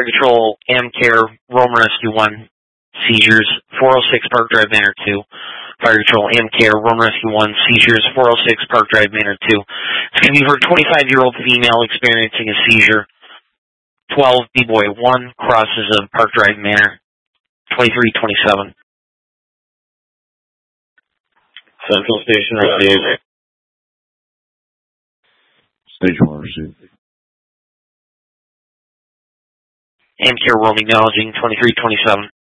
Fire Control, AmCare, Rome Rescue 1, seizures, 406 Park Drive, Manor 2. Fire Control, AmCare, Rome Rescue 1, seizures, 406 Park Drive, Manor 2. It's going to be for a 25-year-old female experiencing a seizure. 12 B-Boy 1, crosses of Park Drive, Manor, 2327. Central Station received. Station 1 received. AmCare, Rome acknowledging 2327.